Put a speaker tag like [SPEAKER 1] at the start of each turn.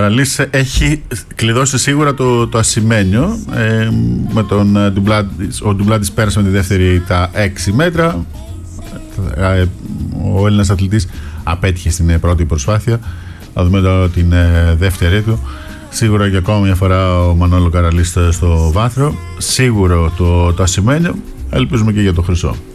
[SPEAKER 1] Καραλής έχει κλειδώσει σίγουρα το ασημένιο. Με ο Ντουμπλάτης πέρασε με τη δεύτερη τα 6 μέτρα. Ο Έλληνας αθλητής απέτυχε στην πρώτη προσπάθεια. Θα δούμε την δεύτερη του. Σίγουρα και ακόμα μια φορά ο Μανώλο Καραλής στο βάθρο. Σίγουρο το ασημένιο. Ελπίζουμε και για το χρυσό.